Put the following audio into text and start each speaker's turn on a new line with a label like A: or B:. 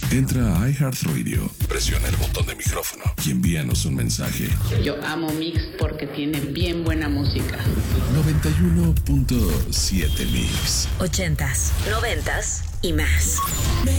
A: Entra a iHeartRadio, presiona el botón de micrófono y envíanos un mensaje.
B: Yo amo Mix porque tiene bien buena música.
A: 91.7 Mix.
C: 80s, 90s y más.